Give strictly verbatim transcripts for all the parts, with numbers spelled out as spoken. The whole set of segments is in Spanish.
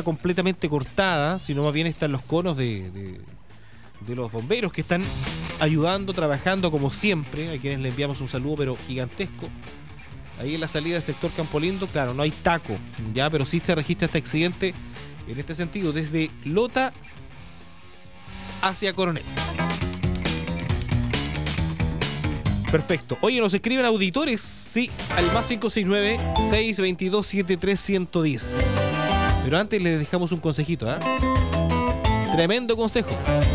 completamente cortada, sino más bien están los conos de, de, de los bomberos que están ayudando, trabajando como siempre, a quienes le enviamos un saludo pero gigantesco. Ahí en la salida del sector Campo Lindo, claro, no hay taco, ya, pero sí se registra este accidente en este sentido, desde Lota hacia Coronel. Perfecto. Oye, nos escriben auditores, sí, al más cinco seis nueve, seis dos dos, siete tres uno cero. Pero antes les dejamos un consejito, ¿eh? Tremendo consejo.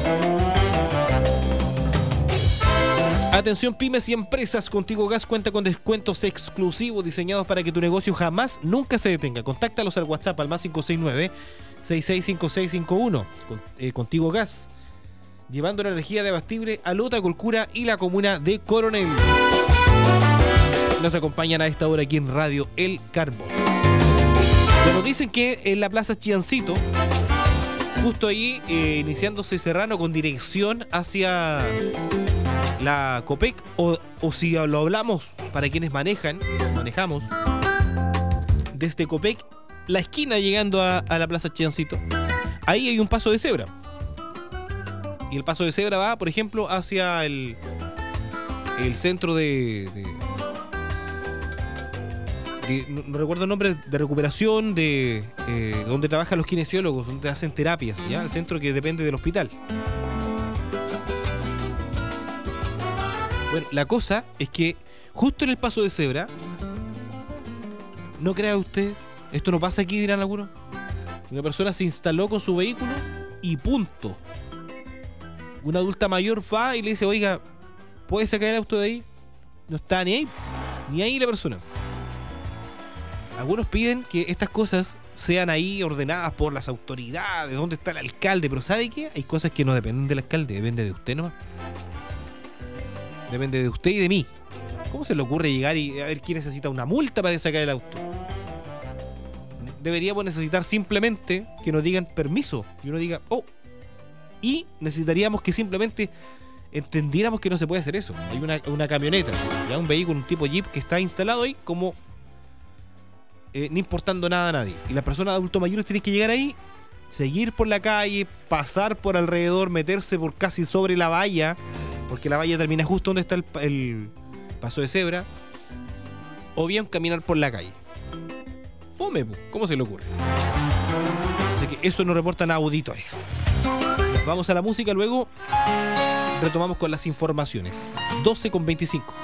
Atención pymes y empresas, Contigo Gas cuenta con descuentos exclusivos diseñados para que tu negocio jamás, nunca se detenga. Contáctalos al WhatsApp al más cinco seis nueve, seis seis cinco seis cinco uno. Con, eh, Contigo Gas, llevando la energía de abastible a Lota, Colcura y la comuna de Coronel. Nos acompañan a esta hora aquí en Radio El Carbón. Nos dicen que en la Plaza Chiancito, justo ahí, eh, iniciándose Serrano con dirección hacia la Copec, o, o si lo hablamos para quienes manejan, manejamos desde Copec, la esquina llegando a, a la Plaza Chiancito, ahí hay un paso de cebra. Y el paso de cebra va, por ejemplo, hacia el, el centro de, de, de no, no recuerdo el nombre, de recuperación, de eh, donde trabajan los kinesiólogos, donde hacen terapias, ¿ya? El centro que depende del hospital. Bueno, la cosa es que justo en el paso de cebra, no crea usted, esto no pasa aquí, dirán algunos, una persona se instaló con su vehículo y punto. Una adulta mayor va y le dice, oiga, ¿puede sacar el auto de ahí? No está ni ahí, ni ahí la persona. Algunos piden que estas cosas sean ahí ordenadas por las autoridades, dónde está el alcalde, pero ¿sabe qué? Hay cosas que no dependen del alcalde, depende de usted nomás. Depende de usted y de mí. ¿Cómo se le ocurre llegar y a ver quién necesita una multa para sacar el auto? Deberíamos necesitar simplemente que nos digan permiso y uno diga, oh, y necesitaríamos que simplemente entendiéramos que no se puede hacer eso. Hay una, una camioneta, ya un vehículo, un tipo Jeep que está instalado ahí como eh, no importando nada a nadie. Y las personas adultos mayores tienen que llegar ahí, seguir por la calle, pasar por alrededor, meterse por casi sobre la valla, porque la valla termina justo donde está el, el paso de cebra, o bien caminar por la calle. Fome, ¿cómo se le ocurre? Así que eso nos reportan a auditores. Vamos a la música, luego retomamos con las informaciones. doce con veinticinco.